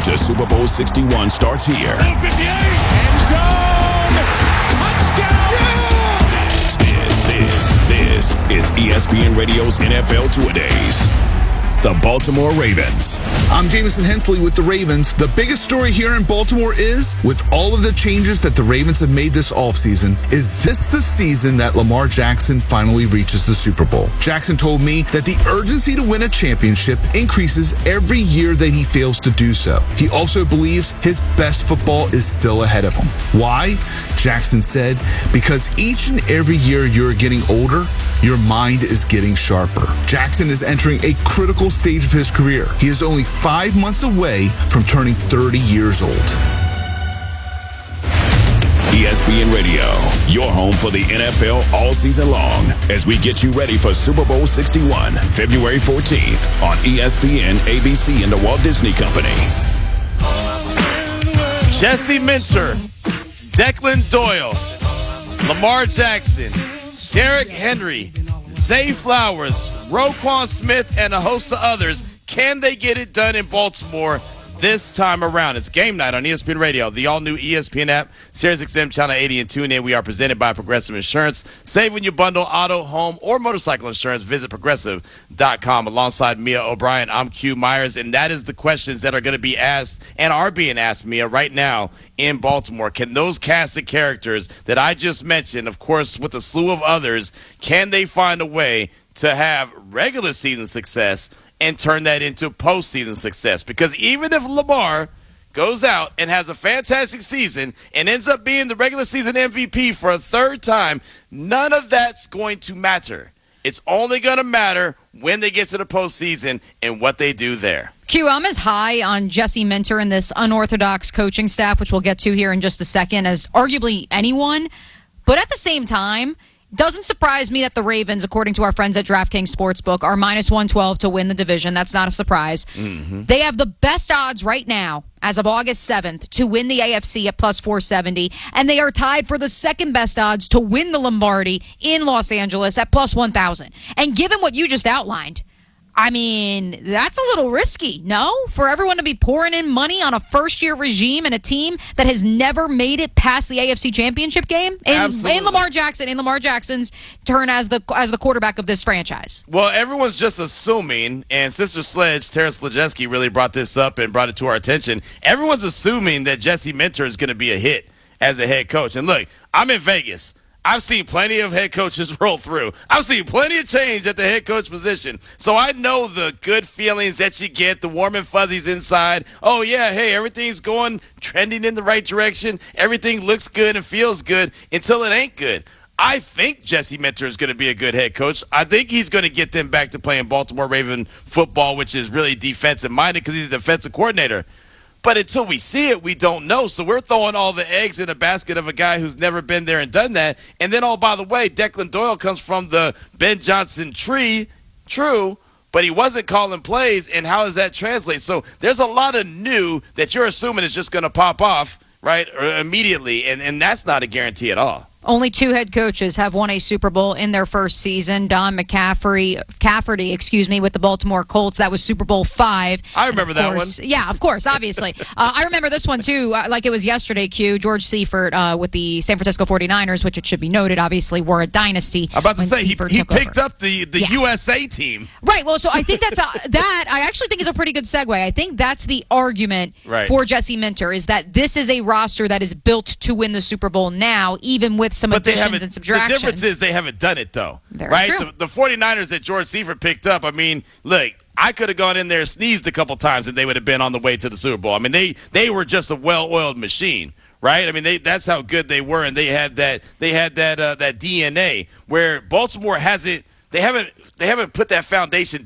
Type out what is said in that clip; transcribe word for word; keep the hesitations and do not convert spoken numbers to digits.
road to Super Bowl sixty-one starts here. End zone! Touchdown! This is, this, this is E S P N Radio's N F L Two-A-Days. The Baltimore Ravens. I'm Jameson Hensley with the Ravens. The biggest story here in Baltimore is, with all of the changes that the Ravens have made this offseason, is this the season that Lamar Jackson finally reaches the Super Bowl? Jackson told me that the urgency to win a championship increases every year that he fails to do so. He also believes his best football is still ahead of him. Why? Jackson said, because each and every year you're getting older, your mind is getting sharper. Jackson is entering a critical stage of his career. He is only five months away from turning thirty years old. E S P N Radio, your home for the N F L all season long, as we get you ready for Super Bowl sixty-one, February fourteenth on E S P N, A B C, and the Walt Disney Company. Jesse Minter, Declan Doyle, Lamar Jackson, Derrick Henry, Zay Flowers, Roquan Smith, and a host of others. Can they get it done in Baltimore this time around? It's game night on E S P N Radio, the all-new E S P N app, Sirius X M Channel eighty, and tune in. We are presented by Progressive Insurance. Save when you bundle auto, home, or motorcycle insurance. Visit progressive dot com. Alongside Mia O'Brien, I'm Q Myers, and that is the questions that are going to be asked and are being asked, Mia, right now in Baltimore. Can those cast of characters that I just mentioned, of course, with a slew of others, can they find a way to have regular season success and turn that into postseason success? Because even if Lamar goes out and has a fantastic season and ends up being the regular season M V P for a third time, none of that's going to matter. It's only going to matter when they get to the postseason and what they do there. Q, I'm as high on Jesse Minter and this unorthodox coaching staff, which we'll get to here in just a second, as arguably anyone. But at the same time, doesn't surprise me that the Ravens, according to our friends at DraftKings Sportsbook, are minus one twelve to win the division. That's not a surprise. Mm-hmm. They have the best odds right now, as of August seventh, to win the A F C at plus four seventy, and they are tied for the second best odds to win the Lombardi in Los Angeles at plus one thousand. And given what you just outlined, I mean, that's a little risky, no? For everyone to be pouring in money on a first-year regime and a team that has never made it past the A F C Championship game? In, in Lamar Jackson, in Lamar Jackson's turn as the as the quarterback of this franchise. Well, everyone's just assuming, and Sister Sledge, Terrence Lejeski, really brought this up and brought it to our attention. Everyone's assuming that Jesse Minter is going to be a hit as a head coach. And look, I'm in Vegas. I've seen plenty of head coaches roll through. I've seen plenty of change at the head coach position. So I know the good feelings that you get, the warm and fuzzies inside. Oh, yeah, hey, everything's going, trending in the right direction. Everything looks good and feels good until it ain't good. I think Jesse Minter is going to be a good head coach. I think he's going to get them back to playing Baltimore Raven football, which is really defensive-minded because he's a defensive coordinator. But until we see it, we don't know. So we're throwing all the eggs in a basket of a guy who's never been there and done that. And then, oh, by the way, Declan Doyle comes from the Ben Johnson tree. True, but he wasn't calling plays. And how does that translate? So there's a lot of new that you're assuming is just going to pop off, right, or immediately. And, and that's not a guarantee at all. Only two head coaches have won a Super Bowl in their first season. Don McCaffrey, Cafferty, excuse me, with the Baltimore Colts. That was Super Bowl five. I remember that course, one. Yeah, of course, obviously. uh, I remember this one, too, uh, like it was yesterday, Q. George Seifert uh, with the San Francisco forty-niners, which it should be noted, obviously, were a dynasty. I'm about to say, he, he picked over. up the, the yeah. U S A team. Right, well, so I think that's a, that, I actually think is a pretty good segue. I think that's the argument right. for Jesse Minter, is that this is a roster that is built to win the Super Bowl now, even with some but additions and subtractions. The difference is they haven't done it, though. Very right? true. The, the forty-niners that George Seifert picked up, I mean, look, I could have gone in there and sneezed a couple times and they would have been on the way to the Super Bowl. I mean, they they were just a well-oiled machine, right? I mean, they that's how good they were, and they had that they had that uh, that D N A where Baltimore hasn't they haven't they haven't put that foundation